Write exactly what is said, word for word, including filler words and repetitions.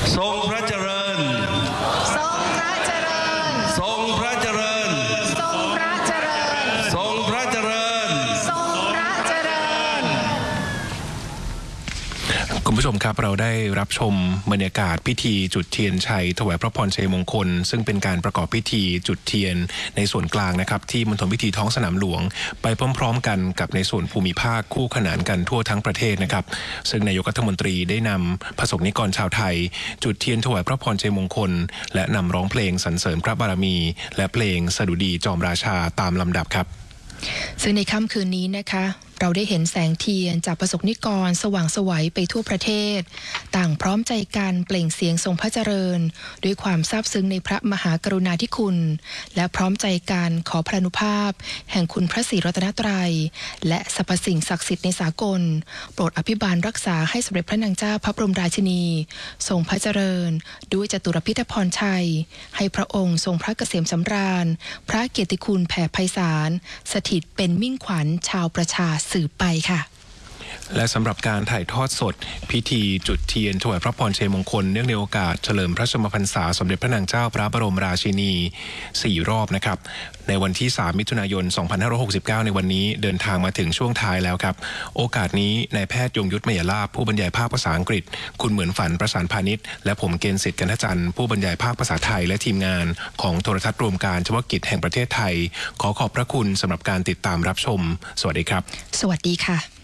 ทรงพระเจริญทรงพระเจริญทรงพระเจริญทรงพระเจริญทรงพระเจริญทรงพระเจริญคุณผู้ชมครับเราได้รับชมบรรยากาศพิธีจุดเทียนชัยถวายพระพรชัยมงคลซึ่งเป็นการประกอบพิธีจุดเทียนในส่วนกลางนะครับที่มณฑลพิธีท้องสนามหลวงไปพร้อมๆกันกับในส่วนภูมิภาคคู่ขนานกันทั่วทั้งประเทศนะครับซึ่งนายกรัฐมนตรีได้นำประสบนิกรชาวไทยจุดเทียนถวายพระพรชัยมงคลและนำร้องเพลงสรรเสริญพระบารมีและเพลงสดุดีจอมราชาตามลำดับครับซึ่งในค่ำคืนนี้นะคะเราได้เห็นแสงเทียนจากประสบนิกรสว่างไสวไปทั่วประเทศต่างพร้อมใจกันเปล่งเสียงทรงพระเจริญด้วยความซาบซึ้งในพระมหากรุณาธิคุณและพร้อมใจกันขอพระอนุภาพแห่งคุณพระศรีรัตนตรัยและสรรพสิ่งศักดิ์สิทธิ์ในสากลโปรดอภิบาลรักษาให้สมเด็จพระนางเจ้าพระบรมราชินีทรงพระเจริญด้วยจตุรพิธพรชัยให้พระองค์ทรงพระเกษมสำราญพระเกียรติคุณแผ่ไพศาลสถิตเป็นมิ่งขวัญชาวประชาสืบไปค่ะและสำหรับการถ่ายทอดสดพิธีจุดเทียนถวายพระพรชัยมงคลเนื่องในโอกาสเฉลิมพระชนมพรรษาสมเด็จพระนางเจ้าพระบรมราชินีสี่รอบนะครับในวันที่สามมิถุนายนสองพันห้าร้อยหกสิบเก้าในวันนี้เดินทางมาถึงช่วงท้ายแล้วครับโอกาสนี้นายแพทย์ยงยุทธมยลาภผู้บรรยายภาคภาษาอังกฤษคุณเหมือนฝันประสานพาณิชย์และผมเกณฑ์สิทธิ์กันทจันทร์ผู้บรรยายภาคภาษาไทยและทีมงานของโทรทัศน์รวมการเฉพาะกิจแห่งประเทศไทยขอขอบพระคุณสำหรับการติดตามรับชมสวัสดีครับสวัสดีค่ะ